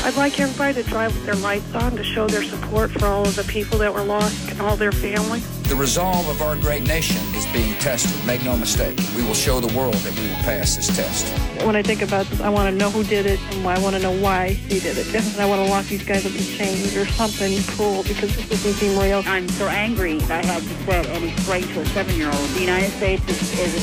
I'd like everybody to drive with their lights on to show their support for all of the people that were lost and all their family. The resolve of our great nation is being tested. Make no mistake. We will show the world that we will pass this test. When I think about this, I want to know who did it, and I want to know why he did it. And I want to lock these guys up in chains or something cruel, because this doesn't seem real. I'm so angry that I had to set any straight to a 7-year-old. The United States is